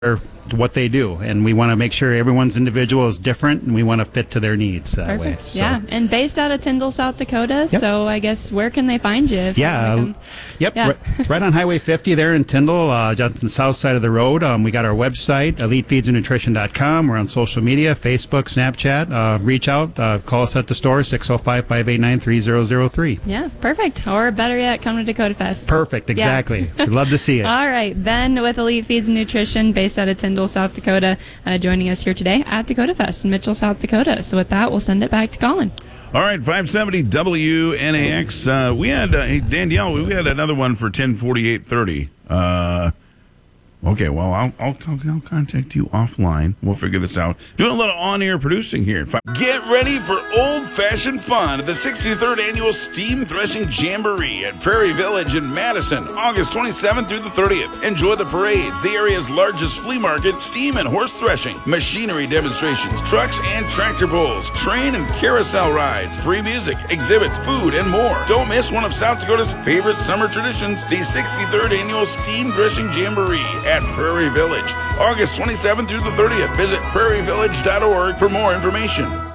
what they do, and we want to make sure everyone's individual is different, and we want to fit to their needs that way. Perfect. Yeah, and based out of Tyndall, South Dakota. Yep. So I guess where can they find you? If Yeah, yep, Yeah. right on Highway 50 there in Tyndall, just on the south side of the road. We got our website, elitefeedsandnutrition.com. We're on social media, Facebook, Snapchat. Reach out, call us at the store, 605-589-3003. Yeah, perfect. Or better yet, come to Dakota Fest. Perfect, exactly. We'd love to see it. All right, Ben with Elite Feeds and Nutrition, based out of Tyndall, South Dakota, joining us here today at Dakota Fest in Mitchell, South Dakota. So with that, we'll send it back to Colin. All right, 570 WNAX. We had, hey, Danielle, we had another one for 10:48:30. Okay, well, I'll contact you offline. We'll figure this out. Doing a little on-air producing here. Get ready for old-fashioned fun at the 63rd Annual Steam Threshing Jamboree at Prairie Village in Madison, August 27th through the 30th. Enjoy the parades, the area's largest flea market, steam and horse threshing, machinery demonstrations, trucks and tractor pulls, train and carousel rides, free music, exhibits, food, and more. Don't miss one of South Dakota's favorite summer traditions, the 63rd Annual Steam Threshing Jamboree at Prairie Village, August 27th through the 30th. Visit prairievillage.org for more information.